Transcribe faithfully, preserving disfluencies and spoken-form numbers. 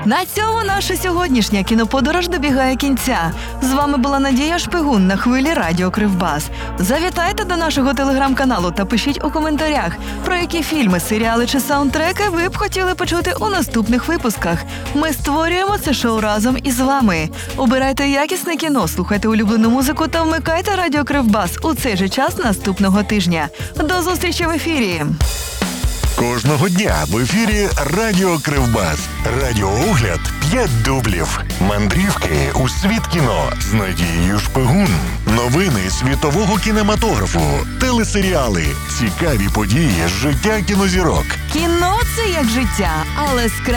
На цьому наша сьогоднішня кіноподорож добігає кінця. З вами була Надія Шпигун на хвилі Радіо Кривбас. Завітайте до нашого телеграм-каналу та пишіть у коментарях, про які фільми, серіали чи саундтреки ви б хотіли почути у наступних випусках. Ми створюємо це шоу разом із вами. Обирайте якісне кіно, слухайте улюблену музику та вмикайте Радіо Кривбас у цей же час наступного тижня. До зустрічі в ефірі! Кожного дня в ефірі Радіо Кривбас. Радіоогляд «П'ять дублів». Мандрівки у світ кіно з Надією Шпигун. Новини світового кінематографу. Телесеріали. Цікаві події з життя кінозірок. Кіно – це як життя, але з